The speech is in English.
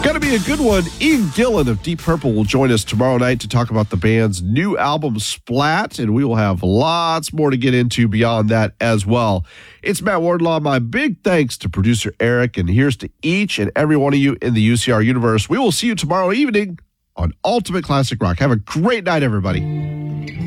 Going to be a good one. Ian Gillan of Deep Purple will join us tomorrow night to talk about the band's new album, Splat, and we will have lots more to get into beyond that as well. It's Matt Wardlaw. My big thanks to producer Eric, and here's to each and every one of you in the UCR universe. We will see you tomorrow evening on Ultimate Classic Rock. Have a great night, everybody.